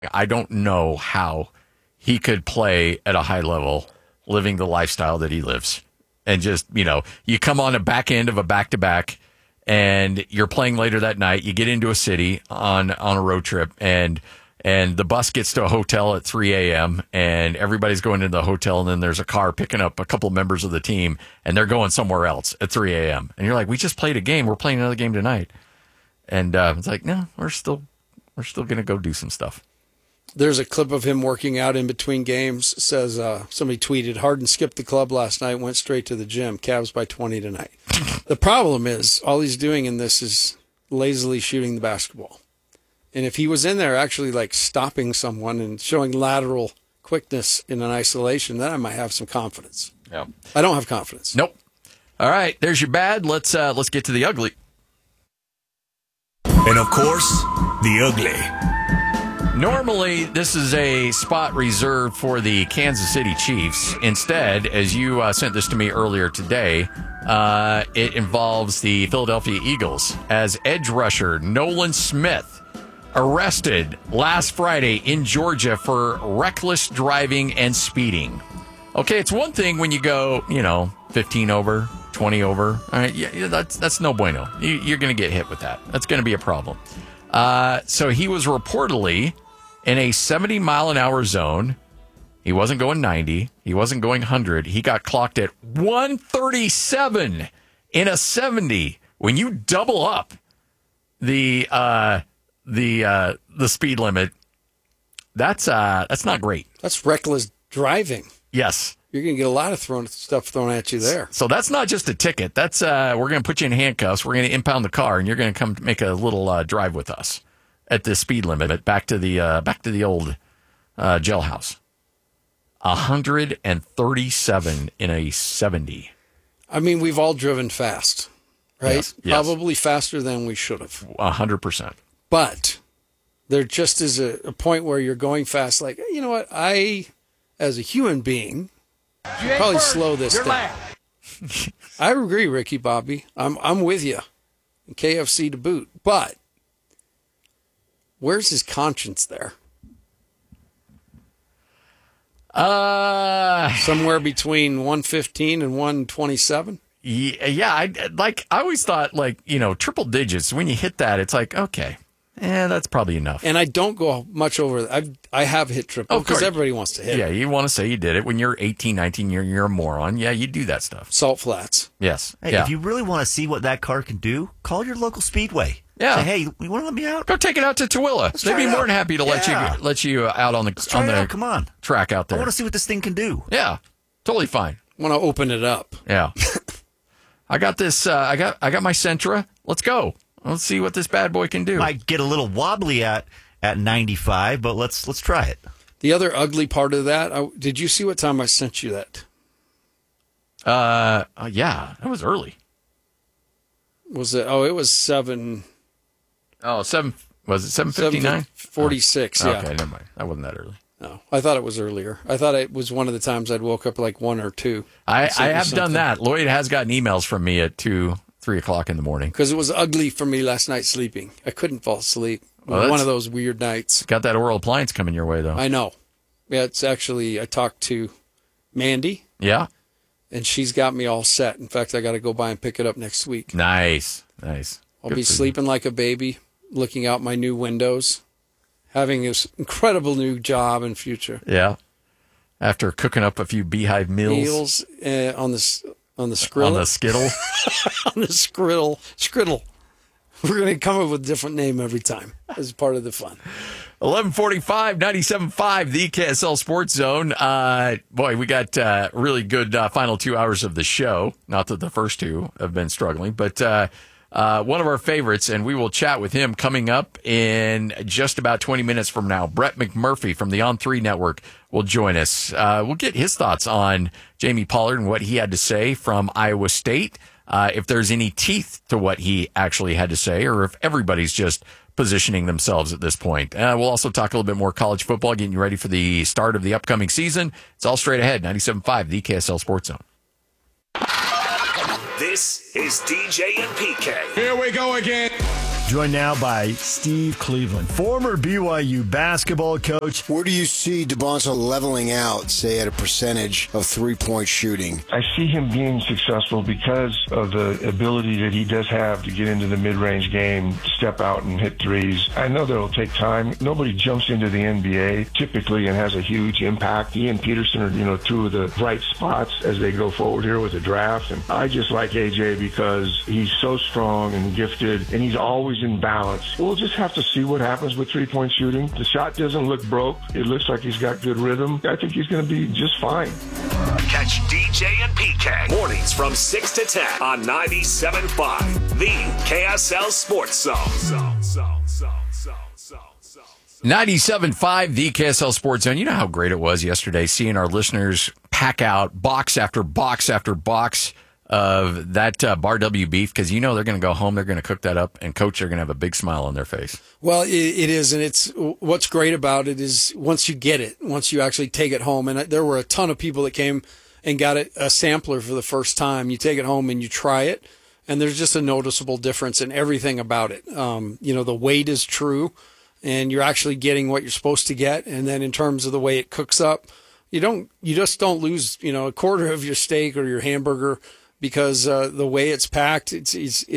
I don't know how he could play at a high level, living the lifestyle that he lives. And just, you come on the back end of a back-to-back, and you're playing later that night. You get into a city on a road trip, and the bus gets to a hotel at 3 a.m., and everybody's going into the hotel, and then there's a car picking up a couple of members of the team, and they're going somewhere else at 3 a.m. And you're like, we just played a game. We're playing another game tonight. And it's like, no, we're still going to go do some stuff. There's a clip of him working out in between games. It says, somebody tweeted, Harden skipped the club last night, went straight to the gym. Cavs by 20 tonight. The problem is, all he's doing in this is lazily shooting the basketball. And if he was in there actually like stopping someone and showing lateral quickness in an isolation, then I might have some confidence. Yeah. I don't have confidence. Nope. All right, there's your bad. Let's get to the ugly. And of course, the ugly. Normally, this is a spot reserved for the Kansas City Chiefs. Instead, as you sent this to me earlier today, it involves the Philadelphia Eagles as edge rusher Nolan Smith arrested last Friday in Georgia for reckless driving and speeding. Okay, it's one thing when you go, 15 over, 20 over. All right, yeah, that's no bueno. You're going to get hit with that. That's going to be a problem. So he was reportedly in a 70-mile-an-hour zone. He wasn't going 90. He wasn't going 100. He got clocked at 137 in a 70. When you double up the speed limit, that's not great. That's reckless driving. Yes. You're going to get a lot of stuff thrown at you there. So that's not just a ticket. That's we're going to put you in handcuffs. We're going to impound the car, and you're going to come make a little drive with us at the speed limit back to the old jailhouse. 137 in a 70. I mean, we've all driven fast, right? Yes. Probably faster than we should have. 100%. But there just is a point where you're going fast. Like, you know what? I, as a human being, probably slow this down. I agree, Ricky Bobby. I'm with you. KFC to boot. But where's his conscience there? Somewhere between 115 and 127. Yeah. I always thought, triple digits. When you hit that, it's like, okay, that's probably enough. And I don't go much over. I have hit triple because everybody wants to hit. Yeah, you want to say you did it when you're 18, 19. You're a moron. Yeah, you do that stuff. Salt Flats. Yes. Hey, if you really want to see what that car can do, call your local Speedway. Yeah. Say, hey, you want to let me out? Go take it out to Tooele. They'd be more than happy to let you out on the Come on, track out there. I want to see what this thing can do. Yeah, totally fine. I want to open it up. Yeah. I got this. I got my Sentra. Let's go. Let's see what this bad boy can do. Might get a little wobbly at 95, but let's try it. The other ugly part of that, did you see what time I sent you that? Yeah, that was early. Was it? Oh, it was 7. Oh, 7. Was it 7:59? 46. Yeah. Okay, never mind. That wasn't that early. No, I thought it was earlier. I thought it was one of the times I'd woke up like 1 or 2. I have done that. Lloyd has gotten emails from me at 2, 3 o'clock in the morning. Because it was ugly for me last night sleeping. I couldn't fall asleep. Well, one of those weird nights. Got that oral appliance coming your way, though. I know. Yeah, it's actually, I talked to Mandy. Yeah. And she's got me all set. In fact, I got to go by and pick it up next week. Nice. I'll be sleeping like a baby, looking out my new windows, having this incredible new job and future. Yeah. After cooking up a few beehive meals. Meals on the skrill. On the skittle. On the skriddle. We're going to come up with a different name every time as part of the fun. 11:45, 97.5, the KSL Sports Zone. Boy, we got really good final 2 hours of the show. Not that the first two have been struggling, but one of our favorites, and we will chat with him coming up in just about 20 minutes from now. Brett McMurphy from the On3 Network will join us. We'll get his thoughts on Jamie Pollard and what he had to say from Iowa State. If there's any teeth to what he actually had to say, or if everybody's just positioning themselves at this point. We'll also talk a little bit more college football, getting you ready for the start of the upcoming season. It's all straight ahead. 97.5, the KSL Sports Zone. This is DJ and PK. Here we go again. Joined now by Steve Cleveland, former BYU basketball coach. Where do you see DeBonzo leveling out, say, at a percentage of three-point shooting? I see him being successful because of the ability that he does have to get into the mid-range game, step out and hit threes. I know that it'll take time. Nobody jumps into the NBA typically and has a huge impact. He and Peterson are, two of the bright spots as they go forward here with the draft. And I just like AJ because he's so strong and gifted, and he's always in balance. We'll just have to see what happens with three-point shooting. The shot doesn't look broke. It looks like he's got good rhythm. I think he's going to be just fine. Catch DJ and PK mornings from 6 to 10 on 97.5, the KSL Sports Zone. 97.5, the KSL Sports Zone. You know how great it was yesterday seeing our listeners pack out box after box after box of that Bar W beef, because they're going to go home, they're going to cook that up, and Coach, they're going to have a big smile on their face. Well, it is, and it's what's great about it is once you get it, once you actually take it home, and there were a ton of people that came and got a sampler for the first time. You take it home and you try it, and there's just a noticeable difference in everything about it. The weight is true, and you're actually getting what you're supposed to get, and then in terms of the way it cooks up, you just don't lose a quarter of your steak or your hamburger, because the way it's packed, it's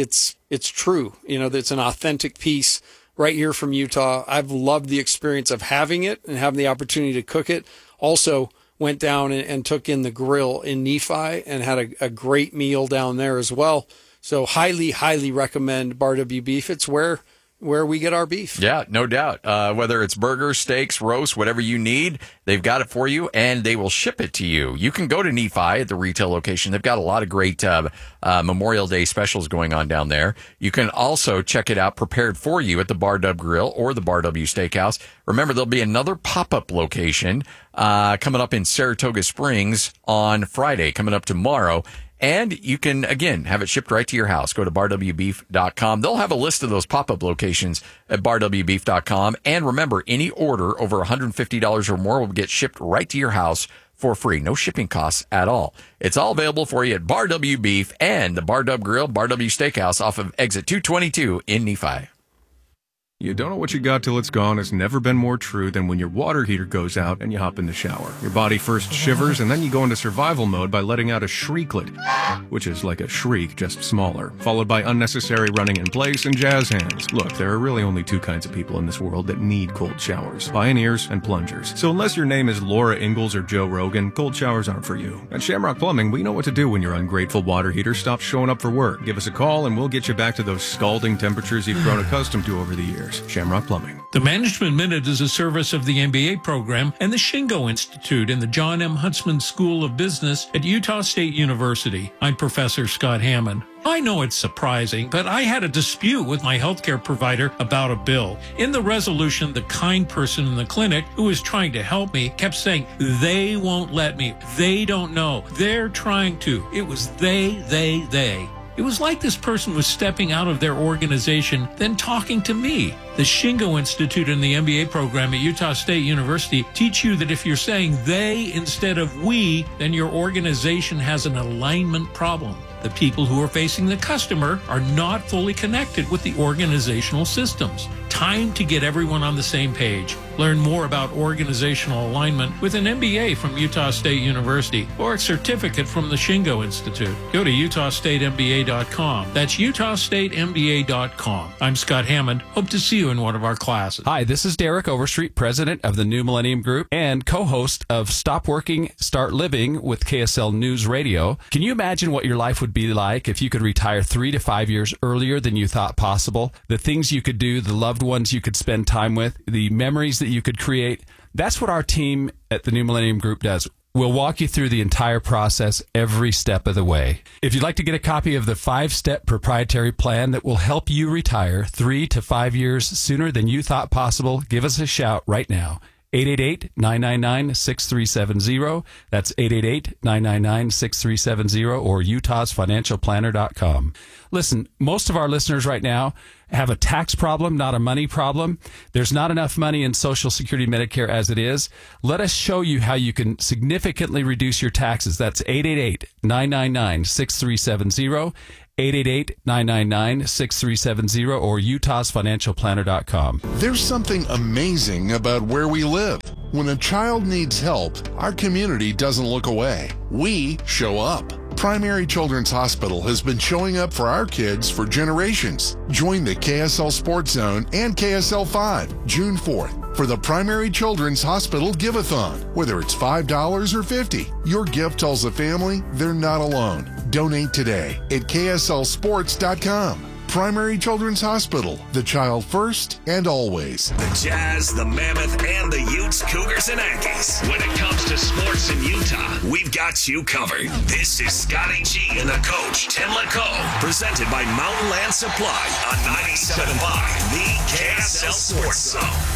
true. It's an authentic piece right here from Utah. I've loved the experience of having it and having the opportunity to cook it. Also went down and took in the grill in Nephi and had a great meal down there as well. So highly, highly recommend Bar W Beef. It's where we get our beef. Yeah, no doubt. Whether it's burgers, steaks, roast, whatever you need, they've got it for you, and they will ship it to you. You can go to Nephi at the retail location. They've got a lot of great Memorial Day specials going on down there. You can also check it out prepared for you at the Bar W Grill or the Bar W Steakhouse. Remember, there'll be another pop-up location coming up in Saratoga Springs on Friday, coming up tomorrow. And you can, again, have it shipped right to your house. Go to barwbeef.com. They'll have a list of those pop-up locations at barwbeef.com. And remember, any order over $150 or more will get shipped right to your house for free. No shipping costs at all. It's all available for you at Bar W Beef and the Bar W Grill, Bar W Steakhouse off of exit 222 in Nephi. You don't know what you got till it's gone has never been more true than when your water heater goes out and you hop in the shower. Your body first shivers, and then you go into survival mode by letting out a shrieklet, which is like a shriek, just smaller, followed by unnecessary running in place and jazz hands. Look, there are really only two kinds of people in this world that need cold showers: pioneers and plungers. So unless your name is Laura Ingalls or Joe Rogan, cold showers aren't for you. At Shamrock Plumbing, we know what to do when your ungrateful water heater stops showing up for work. Give us a call and we'll get you back to those scalding temperatures you've grown accustomed to over the years. Shamrock Plumbing. The Management Minute is a service of the MBA program and the Shingo Institute in the John M. Huntsman School of Business at Utah State University. I'm Professor Scott Hammond. I know it's surprising, but I had a dispute with my healthcare provider about a bill. In the resolution, the kind person in the clinic who was trying to help me kept saying, "They won't let me. They don't know. They're trying to." It was they. It was like this person was stepping out of their organization, then talking to me. The Shingo Institute and the MBA program at Utah State University teach you that if you're saying they instead of we, then your organization has an alignment problem. The people who are facing the customer are not fully connected with the organizational systems. Time to get everyone on the same page. Learn more about organizational alignment with an MBA from Utah State University or a certificate from the Shingo Institute. Go to utahstatemba.com. That's utahstatemba.com. I'm Scott Hammond. Hope to see you in one of our classes. Hi, this is Derek Overstreet, president of the New Millennium Group and co-host of Stop Working, Start Living with KSL News Radio. Can you imagine what your life would be like if you could retire 3 to 5 years earlier than you thought possible? The things you could do, the loved ones you could spend time with, the memories that you could create. That's what our team at the New Millennium Group does. We'll walk you through the entire process every step of the way. If you'd like to get a copy of the 5-step proprietary plan that will help you retire 3 to 5 years sooner than you thought possible, give us a shout right now. 888-999-6370. That's 888-999-6370 or utahsfinancialplanner.com. Listen, most of our listeners right now have a tax problem, not a money problem. There's not enough money in Social Security Medicare as it is. Let us show you how you can significantly reduce your taxes. That's 888-999-6370. 888-999-6370 or utahsfinancialplanner.com. There's something amazing about where we live. When a child needs help, our community doesn't look away. We show up. Primary Children's Hospital has been showing up for our kids for generations. Join the KSL Sports Zone and KSL 5, June 4th, for the Primary Children's Hospital Give-a-thon. Whether it's $5 or $50, your gift tells the family they're not alone. Donate today at KSLSports.com. Primary Children's Hospital, the child first and always. The Jazz, the Mammoth, and the Utes, Cougars, and Aggies. When it comes to sports in Utah, we've got you covered. This is Scotty G and the coach, Tim LeCaux, presented by Mountain Land Supply on 97.5, the KSL Sports Zone.